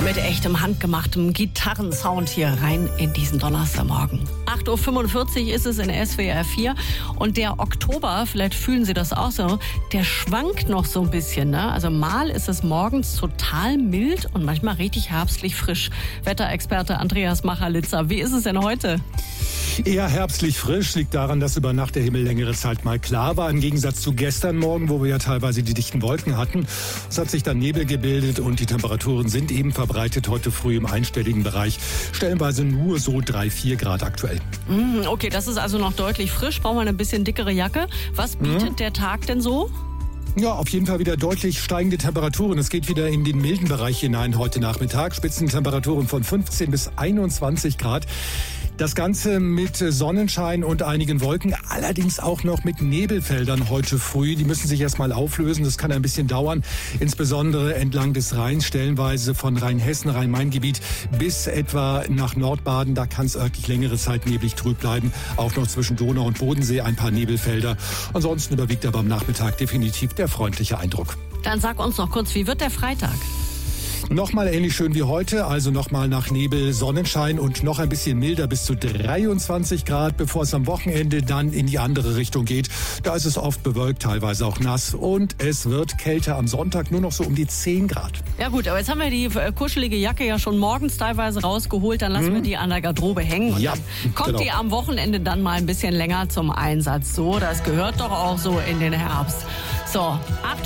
Mit echtem handgemachtem Gitarrensound hier rein in diesen Donnerstagmorgen. 8.45 Uhr ist es in SWR 4 und der Oktober, vielleicht fühlen Sie das auch so, der schwankt noch so ein bisschen. Ne? Also mal ist es morgens total mild und manchmal richtig herbstlich frisch. Wetterexperte Andreas Macharlitzer, wie ist es denn heute? Eher herbstlich frisch, liegt daran, dass über Nacht der Himmel längere Zeit mal klar war. Im Gegensatz zu gestern Morgen, wo wir ja teilweise die dichten Wolken hatten. Es hat sich dann Nebel gebildet und die Temperaturen sind eben verbreitet heute früh im einstelligen Bereich. Stellenweise nur so 3-4 Grad aktuell. Okay, das ist also noch deutlich frisch. Brauchen wir eine bisschen dickere Jacke. Was bietet der Tag denn so? Ja, auf jeden Fall wieder deutlich steigende Temperaturen. Es geht wieder in den milden Bereich hinein heute Nachmittag. Spitzentemperaturen von 15 bis 21 Grad. Das Ganze mit Sonnenschein und einigen Wolken, allerdings auch noch mit Nebelfeldern heute früh. Die müssen sich erstmal auflösen, das kann ein bisschen dauern, insbesondere entlang des Rheins, stellenweise von Rheinhessen, Rhein-Main-Gebiet bis etwa nach Nordbaden. Da kann es örtlich längere Zeit neblig trüb bleiben, auch noch zwischen Donau und Bodensee ein paar Nebelfelder. Ansonsten überwiegt aber am Nachmittag definitiv der freundliche Eindruck. Dann sag uns noch kurz, wie wird der Freitag? Nochmal ähnlich schön wie heute, also nochmal nach Nebel, Sonnenschein und noch ein bisschen milder bis zu 23 Grad, bevor es am Wochenende dann in die andere Richtung geht. Da ist es oft bewölkt, teilweise auch nass und es wird kälter am Sonntag, nur noch so um die 10 Grad. Ja gut, aber jetzt haben wir die kuschelige Jacke ja schon morgens teilweise rausgeholt, dann lassen wir die an der Garderobe hängen und dann kommt die am Wochenende dann mal ein bisschen länger zum Einsatz. So, das gehört doch auch so in den Herbst. So, 8